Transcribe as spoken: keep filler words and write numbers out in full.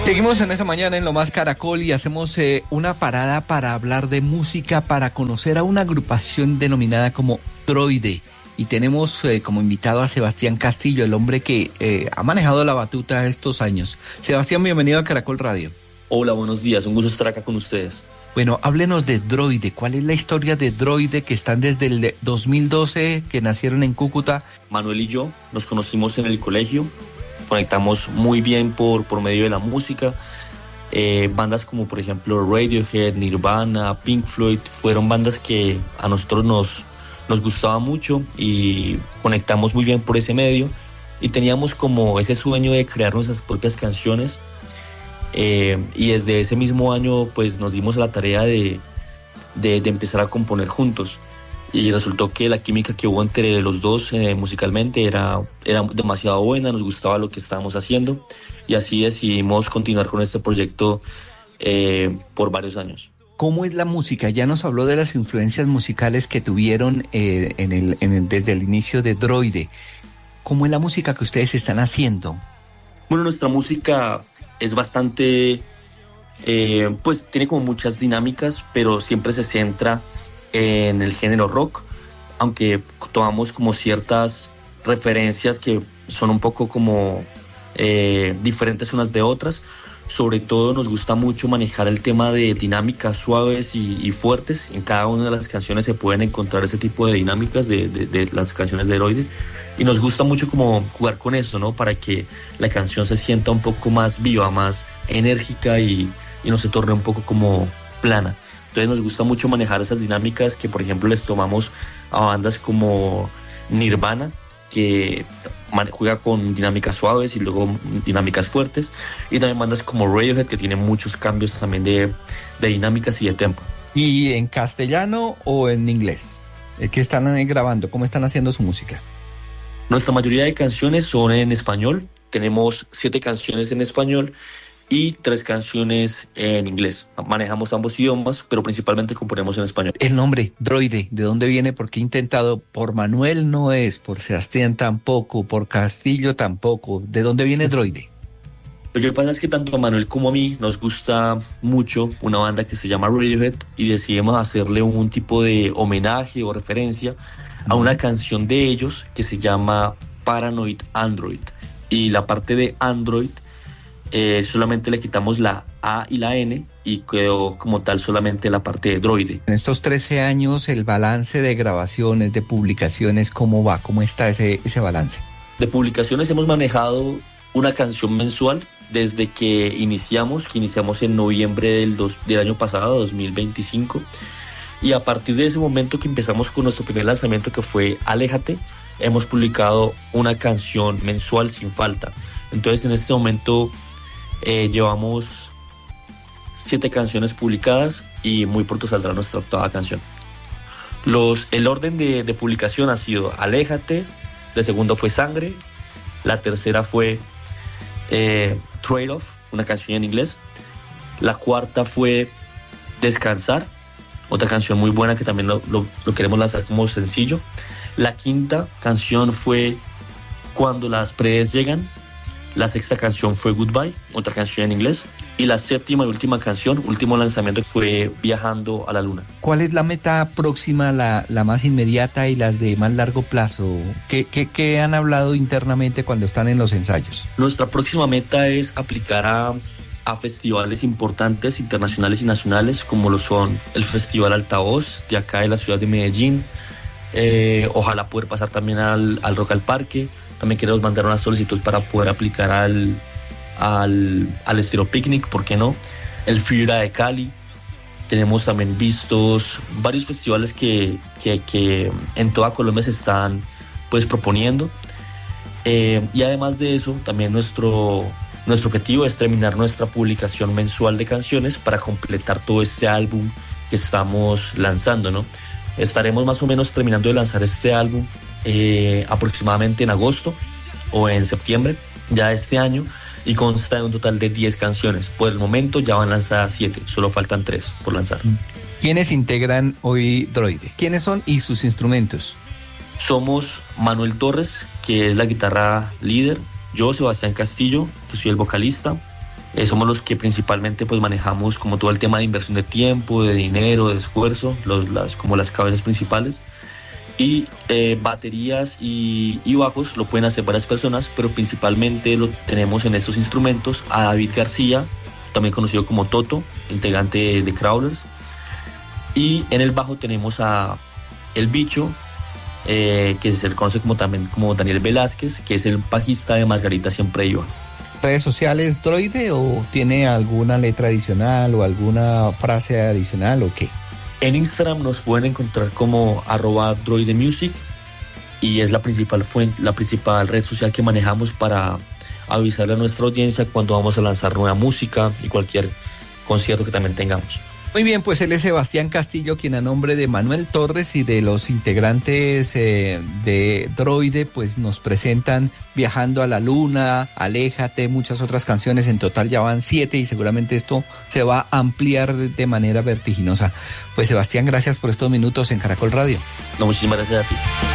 Seguimos en esa mañana en Lo Más Caracol y hacemos eh, una parada para hablar de música, para conocer a una agrupación denominada como Droide. Y tenemos eh, como invitado a Sebastián Castillo, el hombre que eh, ha manejado la batuta estos años. Sebastián, bienvenido a Caracol Radio. Hola, buenos días, un gusto estar acá con ustedes. Bueno, háblenos de Droide. ¿Cuál es la historia de Droide, que están desde el dos mil doce, que nacieron en Cúcuta? Manuel y yo nos conocimos en el colegio, conectamos muy bien por, por medio de la música. Eh, bandas como por ejemplo Radiohead, Nirvana, Pink Floyd, fueron bandas que a nosotros nos, nos gustaba mucho y conectamos muy bien por ese medio. Y teníamos como ese sueño de crear nuestras propias canciones. Eh, y desde ese mismo año pues nos dimos a la tarea de, de, de empezar a componer juntos y resultó que la química que hubo entre los dos eh, musicalmente era, era demasiado buena, nos gustaba lo que estábamos haciendo y así decidimos continuar con este proyecto eh, por varios años. ¿Cómo es la música? Ya nos habló de las influencias musicales que tuvieron eh, en el, en el, desde el inicio de Droide. ¿Cómo es la música que ustedes están haciendo? Bueno, nuestra música es bastante, eh, pues tiene como muchas dinámicas, pero siempre se centra en el género rock, aunque tomamos como ciertas referencias que son un poco como eh, diferentes unas de otras. Sobre todo nos gusta mucho manejar el tema de dinámicas suaves y, y fuertes. En cada una de las canciones se pueden encontrar ese tipo de dinámicas de, de, de las canciones de Droide. Y nos gusta mucho como jugar con eso, ¿no? Para que la canción se sienta un poco más viva, más enérgica y, y no se torne un poco como plana. Entonces nos gusta mucho manejar esas dinámicas que, por ejemplo, les tomamos a bandas como Nirvana, que juega con dinámicas suaves y luego dinámicas fuertes, y también bandas como Radiohead, que tienen muchos cambios también de, de dinámicas y de tempo. ¿Y en castellano o en inglés? ¿Qué están grabando? ¿Cómo están haciendo su música? Nuestra mayoría de canciones son en español. Tenemos siete canciones en español y tres canciones en inglés. Manejamos ambos idiomas, pero principalmente componemos en español. El nombre, Droide, ¿de dónde viene? Porque he intentado, por Manuel no es, por Sebastián tampoco, por Castillo tampoco. ¿De dónde viene Droide? Lo que pasa es que tanto a Manuel como a mí nos gusta mucho una banda que se llama Radiohead y decidimos hacerle un tipo de homenaje o referencia a una canción de ellos que se llama Paranoid Android. Y la parte de Android eh, solamente le quitamos la A y la N y quedó como tal solamente la parte de Droide. En estos trece años, el balance de grabaciones, de publicaciones, ¿cómo va? ¿Cómo está ese, ese balance? De publicaciones hemos manejado una canción mensual desde que iniciamos, que iniciamos en noviembre del, dos, del año pasado, dos mil veinticinco. Y a partir de ese momento que empezamos con nuestro primer lanzamiento, que fue Aléjate, hemos publicado una canción mensual sin falta. Entonces en este momento eh, llevamos siete canciones publicadas y muy pronto saldrá nuestra octava canción. Los, el orden de, de publicación ha sido Aléjate, de segundo fue Sangre, la tercera fue eh, Trade-Off, una canción en inglés, la cuarta fue Descansar, otra canción muy buena que también lo, lo, lo queremos lanzar como sencillo. La quinta canción fue Cuando las paredes llegan. La sexta canción fue Goodbye, otra canción en inglés. Y la séptima y última canción, último lanzamiento, fue Viajando a la Luna. ¿Cuál es la meta próxima, la, la más inmediata y las de más largo plazo? ¿Qué, qué, qué han hablado internamente cuando están en los ensayos? Nuestra próxima meta es aplicar a... a festivales importantes, internacionales y nacionales, como lo son el Festival Altavoz de acá de la ciudad de Medellín. Eh, ojalá poder pasar también al, al Rock al Parque. También queremos mandar una solicitud para poder aplicar al, al, al Estéreo Picnic, ¿por qué no? El Fibra de Cali. Tenemos también vistos varios festivales que, que, que en toda Colombia se están pues proponiendo. Eh, y además de eso, también nuestro... Nuestro objetivo es terminar nuestra publicación mensual de canciones para completar todo este álbum que estamos lanzando, ¿no? Estaremos más o menos terminando de lanzar este álbum eh, aproximadamente en agosto o en septiembre ya de este año y consta de un total de diez canciones. Por el momento ya van lanzadas siete, solo faltan tres por lanzar. ¿Quiénes integran hoy Droide? ¿Quiénes son y sus instrumentos? Somos Manuel Torres, que es la guitarra líder, yo, Sebastián Castillo, que soy el vocalista, Eh, somos los que principalmente pues manejamos como todo el tema de inversión de tiempo, de dinero, de esfuerzo, los, las, como las cabezas principales. Y eh, baterías y, y bajos lo pueden hacer varias personas, pero principalmente lo tenemos en estos instrumentos a David García, también conocido como Toto, integrante de, de Crawlers. Y en el bajo tenemos a El Bicho, eh, que se le conoce como también como Daniel Velázquez, que es el bajista de Margarita Siempre Iba. ¿Redes sociales Droide o tiene alguna letra adicional o alguna frase adicional o qué? En Instagram nos pueden encontrar como arroba Droide Music y es la principal fuente, la principal red social que manejamos para avisarle a nuestra audiencia cuando vamos a lanzar nueva música y cualquier concierto que también tengamos. Muy bien, pues él es Sebastián Castillo, quien a nombre de Manuel Torres y de los integrantes eh, de Droide, pues nos presentan Viajando a la Luna, Aléjate, muchas otras canciones. En total ya van siete y seguramente esto se va a ampliar de, de manera vertiginosa. Pues Sebastián, gracias por estos minutos en Caracol Radio. No, muchísimas gracias a ti.